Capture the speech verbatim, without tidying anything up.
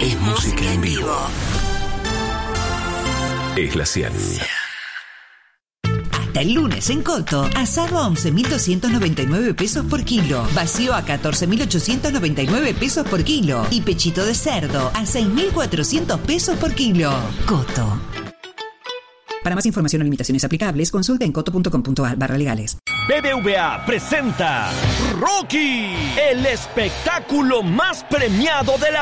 es música en vivo. Es la cien. Hasta el lunes en Coto, asado a once mil doscientos noventa y nueve pesos por kilo, vacío a catorce mil ochocientos noventa y nueve pesos por kilo y pechito de cerdo a seis mil cuatrocientos pesos por kilo. Coto. Para más información o limitaciones aplicables, consulte en coto punto com punto a r barra legales. B B V A presenta Rocky, el espectáculo más premiado de la